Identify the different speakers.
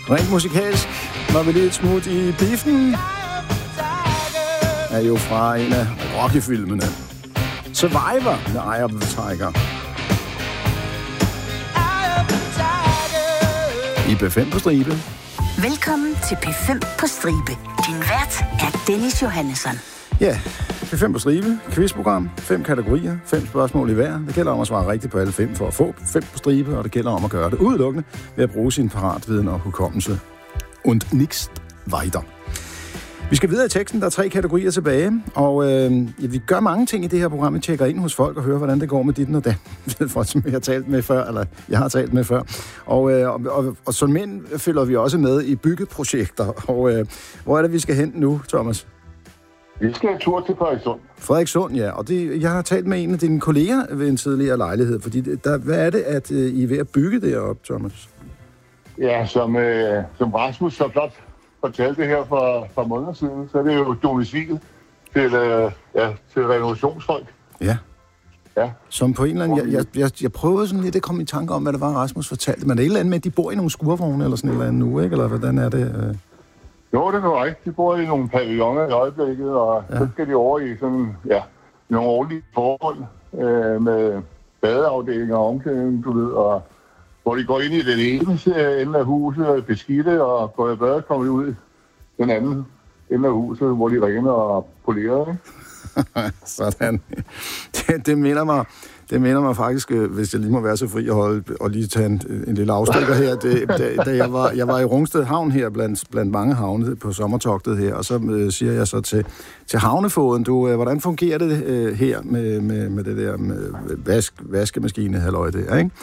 Speaker 1: Rent musikalsk var vi lige et smut i biffen. Er jo fra en af Rocky-filmene. Survivor med Eye of the Tiger. I P5 på stribe.
Speaker 2: Velkommen til P5 på stribe. Din vært er Dennis Johannesson.
Speaker 1: Ja, P5 på stribe. Quizprogram. 5 kategorier. 5 spørgsmål i hver. Det gælder om at svare rigtigt på alle 5 for at få 5 på stribe, og det gælder om at gøre det udelukkende ved at bruge sin paratviden og hukommelse. Und nichts weiter. Vi skal videre i teksten. Der er 3 kategorier tilbage, og vi gør mange ting i det her program. Vi tjekker ind hos folk og hører, hvordan det går med dit og dat. Folk, som jeg har talt med før, eller jeg har talt med før. Og som mænd følger vi også med i byggeprojekter. Og hvor er det, vi skal hen nu, Thomas?
Speaker 3: Vi skal en tur til Frederikssund.
Speaker 1: Frederikssund, ja. Og jeg har talt med en af dine kolleger ved en tidligere lejlighed. Fordi hvad er det, at I er ved at bygge deroppe, Thomas?
Speaker 3: Ja, som Rasmus så flot fortalte det her for måneder siden, så er det jo domicil til renovationsfolk.
Speaker 1: Ja.
Speaker 3: Ja.
Speaker 1: Som på en eller anden... Jeg prøvede sådan lidt at komme i tanke om, hvad det var, Rasmus fortalte. Men er det et eller andet med, at de bor i nogle skurvogne eller sådan et eller andet nu, ikke? Eller hvordan er det?
Speaker 3: Jo, det er korrekt. De bor i nogle pavilloner i øjeblikket, og så skal de over i sådan, nogle årlige forhold med badeafdelinger og omklædning, du ved, og hvor de går ind i den ene ende af huset og beskidte, og går i bad og kommer ud i den anden ende af huset, hvor de rener og polerer, ikke?
Speaker 1: Sådan. Det minder mig faktisk, hvis jeg lige må være så fri at holde og lige tage en lille afstikker her, da jeg var i Rungsted Havn her, blandt mange havne på sommertogtet her, og så siger jeg så til havnefoden, hvordan fungerer det her med det der med vaskemaskine, halløj det, ikke?